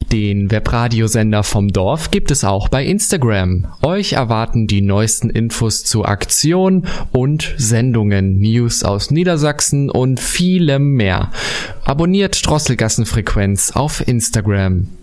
Den Webradiosender vom Dorf gibt es auch bei Instagram. Euch erwarten die neuesten Infos zu Aktionen und Sendungen, News aus Niedersachsen und vielem mehr. Abonniert Drosselgassenfrequenz auf Instagram.